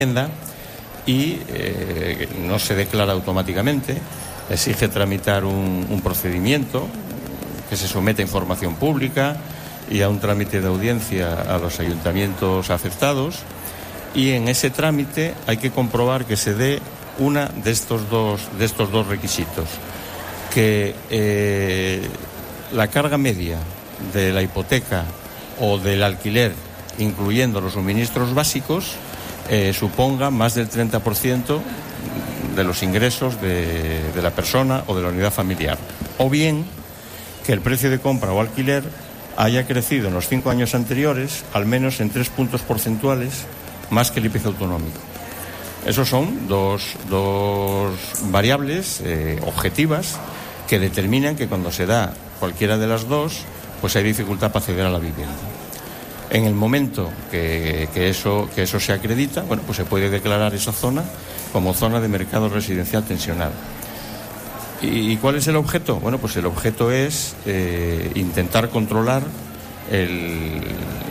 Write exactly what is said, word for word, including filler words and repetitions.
y eh, no se declara automáticamente, exige tramitar un, un procedimiento que se somete a información pública y a un trámite de audiencia a los ayuntamientos afectados, y en ese trámite hay que comprobar que se dé una de estos dos, de estos dos requisitos, que eh, la carga media de la hipoteca o del alquiler, incluyendo los suministros básicos, eh, suponga más del treinta por ciento de los ingresos de, de la persona o de la unidad familiar, o bien que el precio de compra o alquiler haya crecido en los cinco años anteriores al menos en tres puntos porcentuales más que el I P C autonómico. Esos son dos, dos variables eh, objetivas que determinan que cuando se da cualquiera de las dos, pues hay dificultad para acceder a la vivienda. En el momento que, que, eso, que eso se acredita, bueno, pues se puede declarar esa zona como zona de mercado residencial tensional. ¿Y cuál es el objeto? Bueno, pues el objeto es eh, intentar controlar el,